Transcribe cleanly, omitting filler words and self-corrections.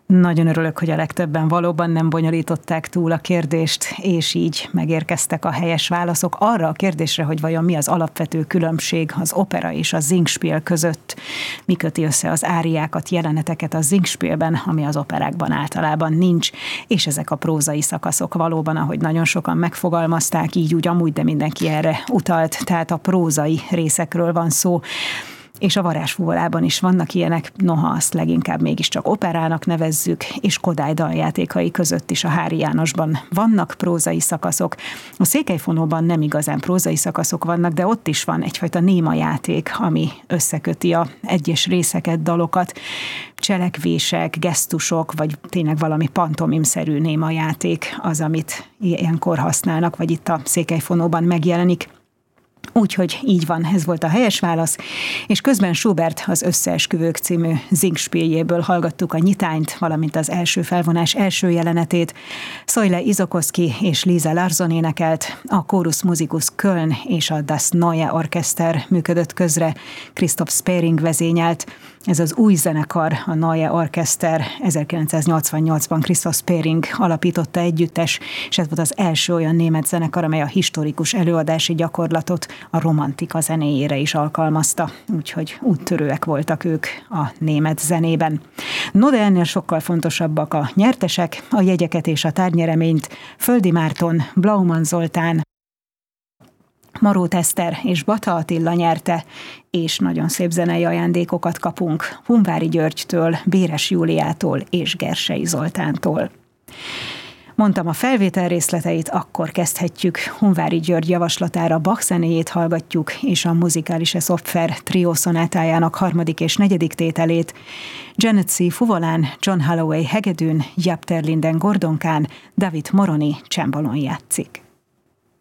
Nagyon örülök, hogy a legtöbben valóban nem bonyolították túl a kérdést, és így megérkeztek a helyes válaszok arra a kérdésre, hogy vajon mi az alapvető különbség az opera és a Singspiel között. Mi köti össze az áriákat, jeleneteket a Singspielben, ami az operákban általában nincs, és ezek a prózai szakaszok valóban, ahogy nagyon sokan megfogalmazták, így úgy amúgy, de mindenki erre utalt, tehát a prózai részekről van szó. És a varázsfuvolában is vannak ilyenek, noha azt leginkább mégiscsak operának nevezzük, és Kodály daljátékai között is a Háry Jánosban vannak prózai szakaszok. A Székelyfonóban nem igazán prózai szakaszok vannak, de ott is van egyfajta néma játék, ami összeköti a egyes részeket, dalokat, cselekvések, gesztusok, vagy tényleg valami pantomimszerű néma játék az, amit ilyenkor használnak, vagy itt a Székelyfonóban megjelenik. Úgyhogy így van, ez volt a helyes válasz, és közben Schubert az Összeesküvők című Singspieljéből hallgattuk a nyitányt, valamint az első felvonás első jelenetét. Szojle Izokoszki és Lisa Larsson énekelt, a Chorus Musicus Köln és a Das Neue Orchester működött közre, Christoph Speering vezényelt. Ez az új zenekar, a Neue Orchester, 1988-ban Christoph Speering alapította együttes, és ez volt az első olyan német zenekar, amely a historikus előadási gyakorlatot a romantika zenéjére is alkalmazta, úgyhogy úttörőek voltak ők a német zenében. No, de ennél sokkal fontosabbak a nyertesek, a jegyeket és a tárgynyereményt Földi Márton, Blauman Zoltán, Marót Eszter és Bata Attila nyerte, és nagyon szép zenei ajándékokat kapunk Hunvári Györgytől, Béres Júliától és Gersei Zoltántól. Mondtam a felvétel részleteit, akkor kezdhetjük. Hunvári György javaslatára Bach zenéjét hallgatjuk, és a Musikalische Software trió szonátájának 3. és 4. tételét. Janet C. fuvolán, John Holloway hegedűn, Jaap ter Linden gordonkán, David Moroni csembalon játszik.